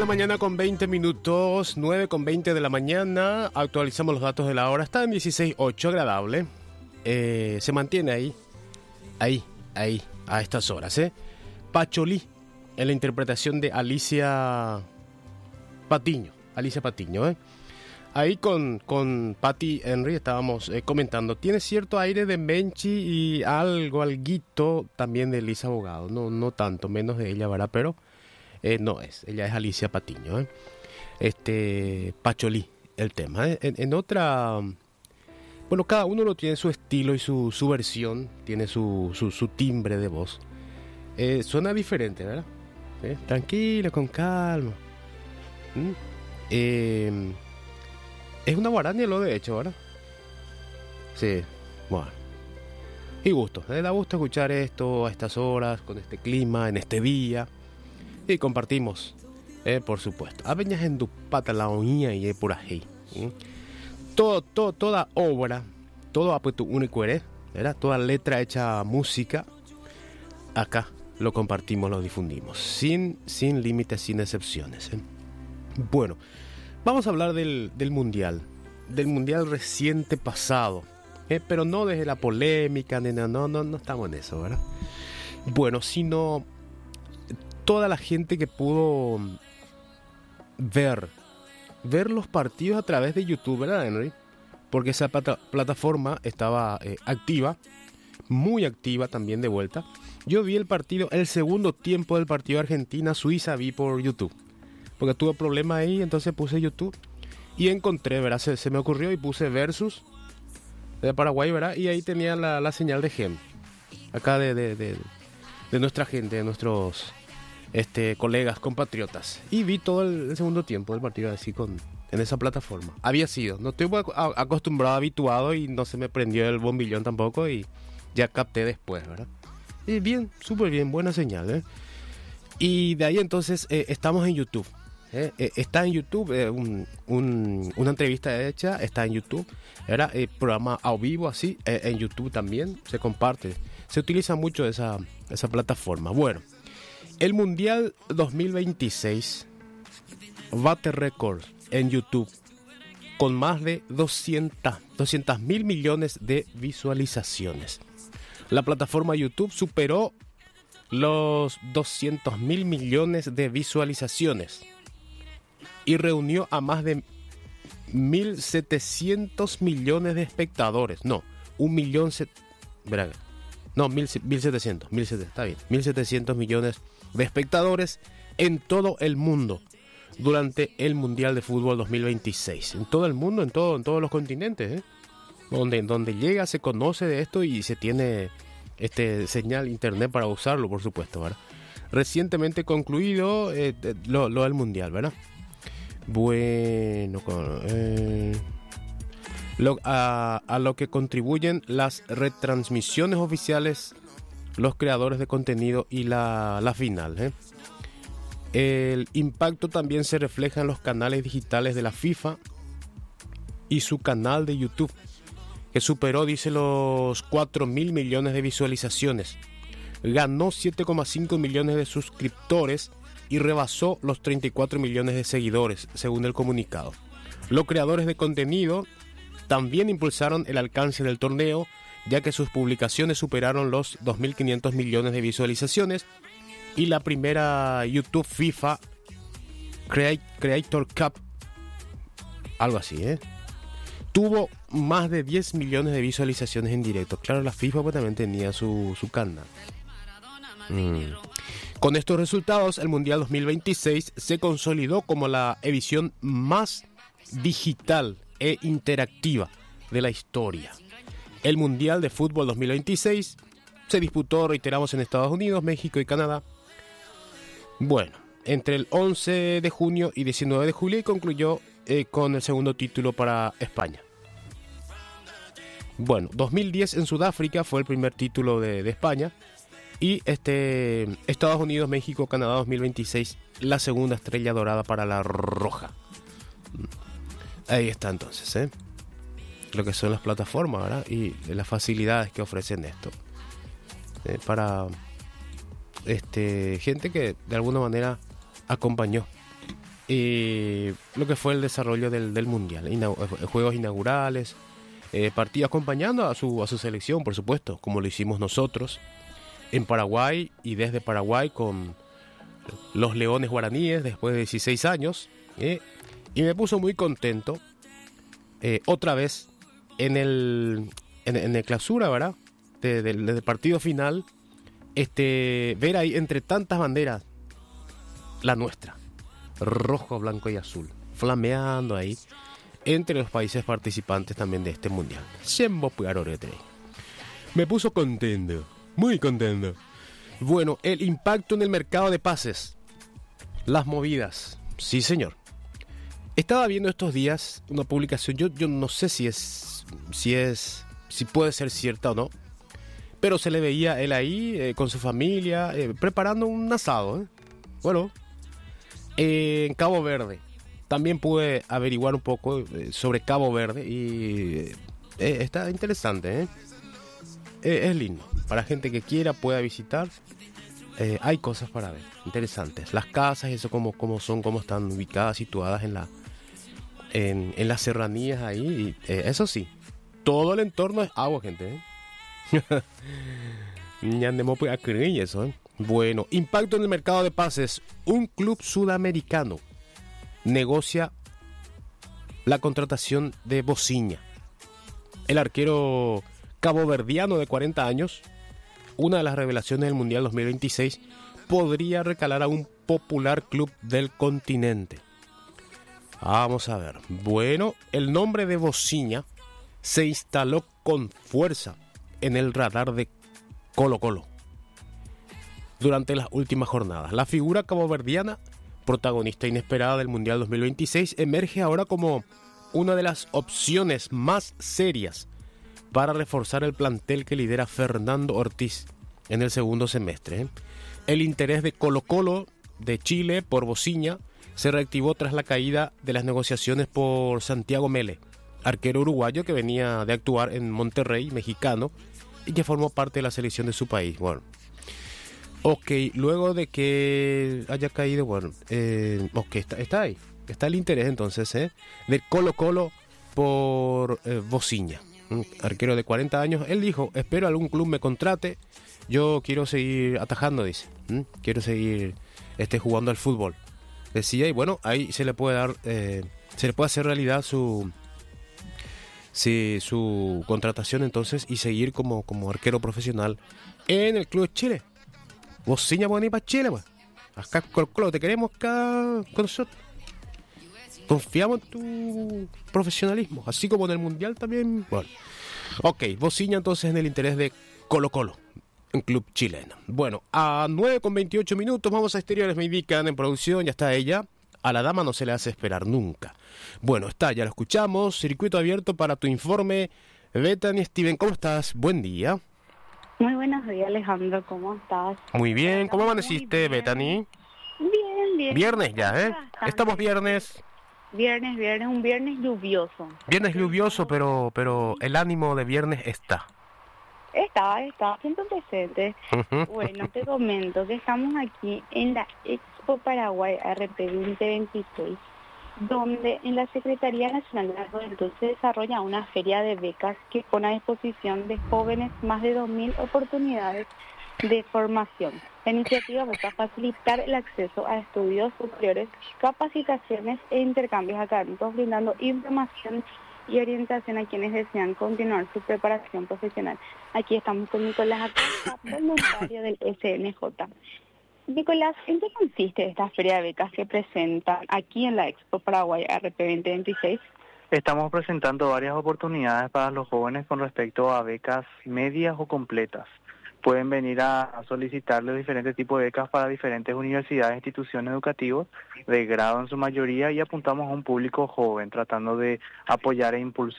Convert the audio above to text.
la mañana con 20 minutos, 9 con 20 de la mañana. Actualizamos los datos de la hora. Está en 16.8, agradable. Se mantiene ahí, a estas horas. Pacholí, en la interpretación de Alicia Patiño. Ahí con Patti Henry estábamos comentando. Tiene cierto aire de Menchi y alguito también de Elisa Bogado. No tanto, menos de ella, ¿verdad? Pero no es. Ella es Alicia Patiño. Pacholí, el tema. En otra... Bueno, cada uno lo tiene su estilo y su versión. Tiene su timbre de voz. Suena diferente, ¿verdad? Tranquilo, con calma. Es una guarania lo de hecho, ¿verdad? Sí, bueno. Y gusto, da gusto escuchar esto a estas horas, con este clima, en este día. Y compartimos, por supuesto. Aveñas en Dupata, la oña y por ahí. Toda obra, todo apuesto único, ¿verdad? Toda letra hecha música, acá lo compartimos, lo difundimos. Sin límites, sin excepciones. Bueno. Vamos a hablar del mundial reciente pasado, pero no desde la polémica, no estamos en eso, ¿verdad? Bueno, sino toda la gente que pudo ver los partidos a través de YouTube, ¿verdad, Henry? Porque esa plataforma estaba activa, muy activa también de vuelta. Yo vi el segundo tiempo del partido Argentina-Suiza, vi por YouTube. Porque tuve problemas ahí, entonces puse YouTube y encontré, ¿verdad? Se me ocurrió y puse Versus de Paraguay, ¿verdad? Y ahí tenía la señal de GEM, acá de nuestra gente, de nuestros colegas, compatriotas. Y vi todo el segundo tiempo del partido así en esa plataforma. Había sido, no estoy acostumbrado, habituado y no se me prendió el bombillón tampoco y ya capté después, ¿verdad? Y bien, súper bien, buena señal, Y de ahí entonces estamos en YouTube. Está en YouTube, una entrevista hecha, está en YouTube, era programa a vivo así, en YouTube también se comparte, se utiliza mucho esa plataforma. Bueno, el Mundial 2026 bate récord en YouTube con más de 200.000 millones de visualizaciones. La plataforma YouTube superó los 200.000 millones de visualizaciones y reunió a más de 1.700 millones de espectadores. No, 1.700, está bien. 1.700 millones de espectadores en todo el mundo durante el Mundial de Fútbol 2026. En todo el mundo, en todos los continentes, donde llega se conoce de esto y se tiene señal internet para usarlo, por supuesto, ¿verdad? Recientemente concluido lo del Mundial, ¿verdad? Bueno, a lo que contribuyen las retransmisiones oficiales, los creadores de contenido y la final. El impacto también se refleja en los canales digitales de la FIFA y su canal de YouTube, que superó, dice, los 4.000 millones de visualizaciones. Ganó 7,5 millones de suscriptores y rebasó los 34 millones de seguidores, según el comunicado. Los creadores de contenido también impulsaron el alcance del torneo, ya que sus publicaciones superaron los 2.500 millones de visualizaciones y la primera YouTube FIFA Creator Cup, algo así, tuvo más de 10 millones de visualizaciones en directo. Claro, la FIFA pues también tenía su canal. Con estos resultados, el Mundial 2026 se consolidó como la edición más digital e interactiva de la historia. El Mundial de Fútbol 2026 se disputó, reiteramos, en Estados Unidos, México y Canadá. Bueno, entre el 11 de junio y 19 de julio y concluyó con el segundo título para España. Bueno, 2010 en Sudáfrica fue el primer título de España. Y Estados Unidos, México, Canadá 2026, la segunda estrella dorada para la roja. Ahí está entonces, lo que son las plataformas, ¿verdad? Y las facilidades que ofrecen esto. Para gente que de alguna manera acompañó lo que fue el desarrollo del Mundial, juegos inaugurales, partido acompañando a su selección, por supuesto, como lo hicimos nosotros en Paraguay y desde Paraguay con los Leones Guaraníes después de 16 años, y me puso muy contento otra vez en el clausura, ¿verdad? Del partido final, ver ahí entre tantas banderas la nuestra, rojo, blanco y azul, flameando ahí entre los países participantes también de este mundial. Me puso contento, muy contento. Bueno, el impacto en el mercado de pases, las movidas, sí señor. Estaba viendo estos días una publicación, yo no sé si puede ser cierta o no, pero se le veía él ahí con su familia preparando un asado, Bueno, en Cabo Verde. También pude averiguar un poco sobre Cabo Verde y está interesante, es lindo. Para gente que quiera pueda visitar, hay cosas para ver, interesantes. Las casas, eso cómo están ubicadas, situadas en las serranías ahí. Y, eso sí, todo el entorno es agua, gente. Bueno, impacto en el mercado de pases. Un club sudamericano negocia la contratación de Bociña. El arquero caboverdiano de 40 años, una de las revelaciones del Mundial 2026, podría recalar a un popular club del continente. Vamos a ver. Bueno, el nombre de Bociña se instaló con fuerza en el radar de Colo-Colo durante las últimas jornadas. La figura caboverdiana, protagonista inesperada del Mundial 2026, emerge ahora como una de las opciones más serias para reforzar el plantel que lidera Fernando Ortiz en el segundo semestre. El interés de Colo-Colo de Chile por Bociña se reactivó tras la caída de las negociaciones por Santiago Mele, arquero uruguayo que venía de actuar en Monterrey, mexicano, y que formó parte de la selección de su país. Bueno, ok, luego de que haya caído, bueno, ok, está ahí. Está el interés entonces de Colo-Colo por Bociña, arquero de 40 años. Él dijo, espero algún club me contrate, yo quiero seguir atajando, dice, quiero seguir jugando al fútbol, decía. Y bueno, ahí se le puede dar, se le puede hacer realidad su contratación entonces y seguir como arquero profesional en el club de Chile. Bociña puede ir para Chile, pues. Acá Colo-Colo te queremos acá con nosotros. Confiamos en tu profesionalismo, así como en el Mundial también. Bueno, ok, Bociña entonces en el interés de Colo-Colo, un club chileno. Bueno, a 9:28 minutos, vamos a exteriores, me indican en producción, ya está ella. A la dama no se le hace esperar nunca. Bueno, está, ya lo escuchamos. Circuito abierto para tu informe. Bethany, Steven, ¿cómo estás? Buen día. Muy buenos días, Alejandro, ¿cómo estás? Muy bien, ¿cómo amaneciste, Bethany? Bien. Viernes ya, Estamos viernes. Viernes, un viernes lluvioso. Viernes lluvioso, pero el ánimo de viernes está. Está, siempre presente. Bueno, te comento que estamos aquí en la Expo Paraguay RP 2026, donde en la Secretaría Nacional de la Juventud se desarrolla una feria de becas que pone a disposición de jóvenes más de 2.000 oportunidades de formación. La iniciativa busca facilitar el acceso a estudios superiores, capacitaciones e intercambios académicos, brindando información y orientación a quienes desean continuar su preparación profesional. Aquí estamos con Nicolás Acosta, voluntario del SNJ. Nicolás, ¿en qué consiste esta feria de becas que presentan aquí en la Expo Paraguay RP 2026? Estamos presentando varias oportunidades para los jóvenes con respecto a becas medias o completas. Pueden venir a solicitar los diferentes tipos de becas para diferentes universidades e instituciones educativas, de grado en su mayoría, y apuntamos a un público joven, tratando de apoyar e impulsar